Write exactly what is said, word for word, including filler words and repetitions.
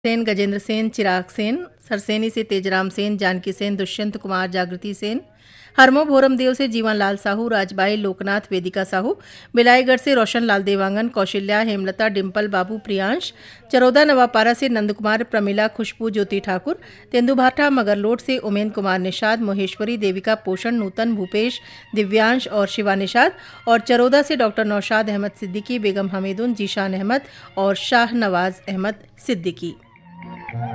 सेन, गजेंद्र सेन, चिराग सेन, सरसेनी से तेजराम सेन, जानकी सेन, दुष्यंत कुमार, जागृति सेन, हरमो भोरमदेव से जीवन लाल साहू, राजबाई, लोकनाथ, वेदिका साहू, बिलाईगढ़ से रोशन लाल देवांगन, कौशल्या, हेमलता, डिम्पल, बाबू, प्रियांश, चरौदा नवापारा से नंद कुमार, प्रमिला, खुशबू, ज्योति ठाकुर, तेंदुभाठा, मगरलोड से उमेन कुमार निषाद, मोहेश्वरी, देविका, पोषण, नूतन, भूपेश, दिव्यांश और शिवा निषाद, और चरौदा से डॉक्टर नौशाद अहमद सिद्दीकी, बेगम हमीदुन, जीशान अहमद और शाह नवाज अहमद सिद्दीकी।